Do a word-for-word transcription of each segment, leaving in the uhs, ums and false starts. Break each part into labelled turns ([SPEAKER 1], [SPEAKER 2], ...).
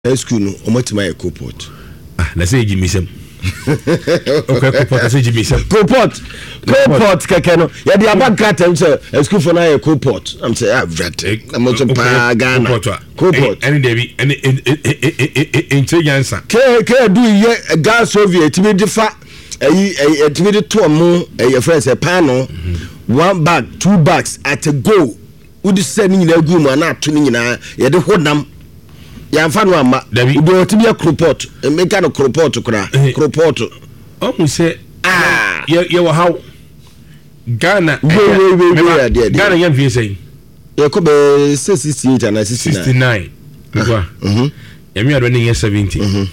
[SPEAKER 1] school no omotima e co-port.
[SPEAKER 2] Ah, na say Jimmy Sam. Okay, co-port say Jimmy Sam.
[SPEAKER 1] Co-port. Co-port keke no. Ya di abag carton say school for na e co-port. I'm say ah vet. I'm also pa Ghana. Co-port.
[SPEAKER 2] Any David any intelligence.
[SPEAKER 1] Ke ke do ye gas Soviet me defa eh eh me de to mo eh friends e pan no. One bag, two bags at a go. Udi say ni nyina gu mu na ato ni nyina ye de hodam. Ya mfa no ama do to be a cropot e make no cropot kra cropot
[SPEAKER 2] o mu say
[SPEAKER 1] ah
[SPEAKER 2] ye ye wa how Ghana Ghana yan fi say
[SPEAKER 1] ye ko be sixty-eight and
[SPEAKER 2] sixty-nine kwa mhm ye mi ado ni ye seventy mhm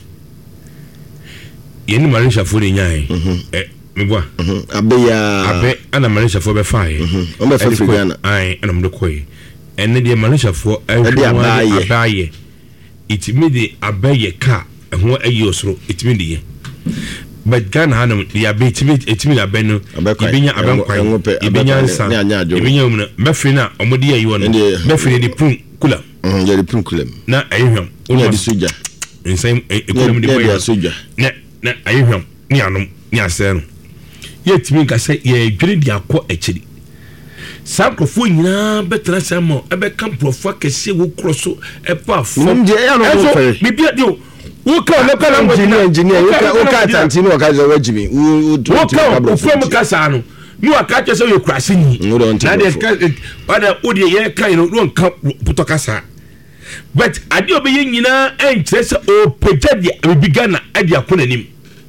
[SPEAKER 2] ye ni Marisha fo ni nyan eh me boa mhm abe ya abe ana Marisha fo be fa ye
[SPEAKER 1] o be fa Ghana
[SPEAKER 2] ai ana mo de koy enne de Marisha fo e abaye it made the abaye car and what a yosro it made the but Ghana hanum the abaye it made it made abeno ibinya abankwan ibinya san ibinya umna mefina omodi ayi wono mefina di pun kula
[SPEAKER 1] mhm ya di pun kula
[SPEAKER 2] na ayihwam
[SPEAKER 1] oni di soja
[SPEAKER 2] nsem ekonomi di boya
[SPEAKER 1] soja
[SPEAKER 2] na na ayihwam ni anum ni aseno yetimi ka say ye dwere di akọ akiri sakrofo nyina betra samo ebe kamprofo kese wo kroso epa fo
[SPEAKER 1] nje ya no fe
[SPEAKER 2] bibia dio wo ka no ka na
[SPEAKER 1] engineer engineer wo ka wo ka tantini wo ka zo wajimi wo
[SPEAKER 2] wo ka ofo mu kasa no ni wa ka twese wo kurase ni na de ka bana odi ye kan no no nka puto kasa but ade obe nyina enkyere se o peja di bibigana ade akona nim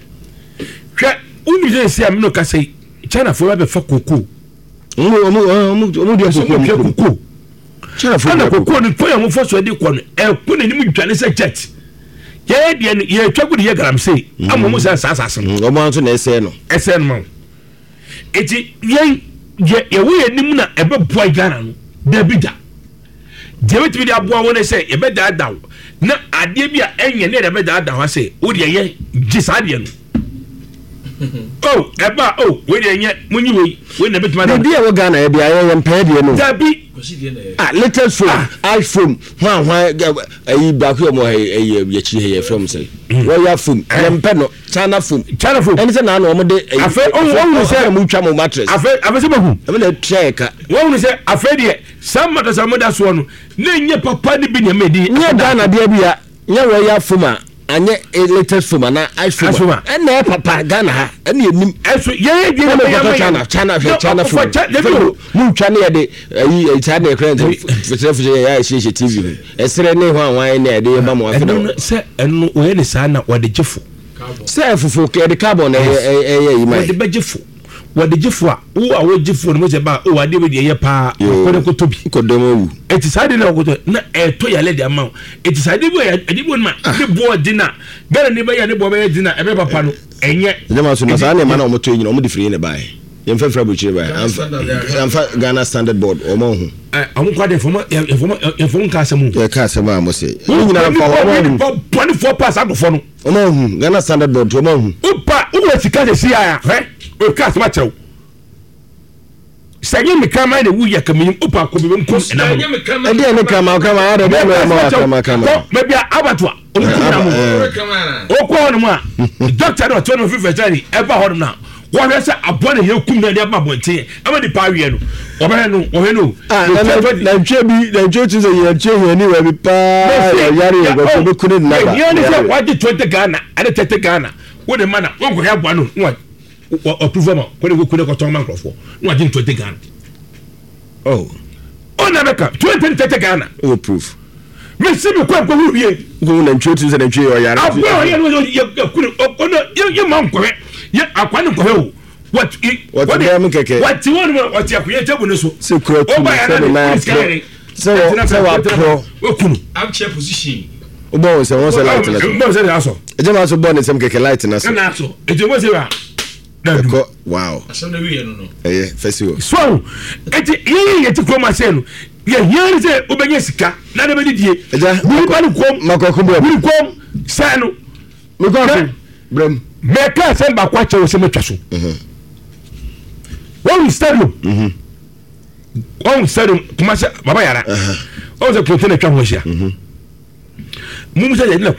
[SPEAKER 2] hwa unu je se amino kasa China fo ba fa koko
[SPEAKER 1] omo omo omo omo dia koko
[SPEAKER 2] China fo na koko ni poya mo fo so de ko no e ko na nim dwane se jet ye de ye twa gudi ye garam sei amo mo sa sa sa no
[SPEAKER 1] omo anso na ese no
[SPEAKER 2] ese no eti ye ye wo ye nim na e be boy Ghana no da bida je wet bi da boa wona se ye be da daw na ade bi a enye ne da be da daw se wo de ye gisade no oh eba oh we dey nye munyi we we na betima
[SPEAKER 1] da bia wo Ghana e bia ye mpa de no
[SPEAKER 2] da bi
[SPEAKER 1] ah latest phone iPhone hwan hwan ayi ba ko mo ayi ye chi ye from say wo ya phone ye mpa no China phone
[SPEAKER 2] China phone
[SPEAKER 1] eni say na na mo de
[SPEAKER 2] afa oh wo say
[SPEAKER 1] mo twa mo mattress
[SPEAKER 2] afa afa say mahu
[SPEAKER 1] e na check
[SPEAKER 2] wo say afa de some matter some da so no na nye papa ni bi na medi
[SPEAKER 1] nye Ghana de bia nye wo ya phone anye latest phone na iPhone ene papa Ghana ha ene enim
[SPEAKER 2] eso ye ye
[SPEAKER 1] na China China China phone mu twa ne de ayi China ekran fete fete ya sheshe T V esere ne ho anwan ne de ba mo afida
[SPEAKER 2] se eno o ye ne sa na wode gifo
[SPEAKER 1] se fufu ke de carbon eh eh yi mai
[SPEAKER 2] wode be gifo wode gifo a wo a wo gifo no mo se ba o wade be de ye pa ko ne ko tobi
[SPEAKER 1] ko do mo wu
[SPEAKER 2] eti sade na ko to na e to ya le de ama eti sade bo ya edi bo ma de bo dina Ghana ne be ya ne bo be dina e be papa no enye
[SPEAKER 1] jama so na sa ne ma na o mo to nyina o mo de free ne bae ye mfa fra buchire bae amfa Ghana Standard Board o mo hu
[SPEAKER 2] eh amu kwa de fomo fomo fomo ka asemu
[SPEAKER 1] e ka asemu a mo se nyina fa o mo
[SPEAKER 2] twenty-four pass agofo no
[SPEAKER 1] o mo hu Ghana Standard Board o mo hu
[SPEAKER 2] upa u sika de sia ya he o ka asema chew sanye me kama de wu ya kamin upa ko be mko
[SPEAKER 1] sanye me kama de ne kama kama ya de be ma kama kama
[SPEAKER 2] me bia abatwa o na mo o ko no ma doctor do to no fi veterinary e ba ho na wo hwe se abone ye kum na de ba bonte ama di pa wie no o be no o he no
[SPEAKER 1] na ntwe bi na ntwe tu se ye ntwe he ni wa bi pa yare ye go be kunu na ba
[SPEAKER 2] ye ni se wa di twenty Ghana ade thirty Ghana wo de mana wo ko ya bua no o approve ma ko de ko de ko ton man crofo no agin twenty Ghana
[SPEAKER 1] oh
[SPEAKER 2] on America twenty thirty Ghana
[SPEAKER 1] o proof
[SPEAKER 2] me se me kwa ko huye
[SPEAKER 1] go na ntwe tu se na ntwe yo yare
[SPEAKER 2] apo ye no ye kunu o no ye man ko ye akwani ko he what
[SPEAKER 1] what dem keke
[SPEAKER 2] what won what ya kuye tebu no so
[SPEAKER 1] se kura tu se na se se wa pro
[SPEAKER 2] o kunu
[SPEAKER 3] am chair position
[SPEAKER 1] o bo se won se light na so
[SPEAKER 2] mo se na so
[SPEAKER 1] e je ma so bo ne sem keke light na so
[SPEAKER 2] na so e je mo se wa
[SPEAKER 1] Ko wow
[SPEAKER 3] asem na wi no no
[SPEAKER 1] eh festival
[SPEAKER 2] so eti ye ye ti kroma se no ye here se obenye sika na de be didie bi ba ni kom
[SPEAKER 1] makoko bo
[SPEAKER 2] bi kom se no
[SPEAKER 1] me ko brem
[SPEAKER 2] me ka se ba kwa che o se metwa so mhm won stadium mhm won stadium kuma se baba yara o se protein twa ho hia mhm mumu sɛ yɛde na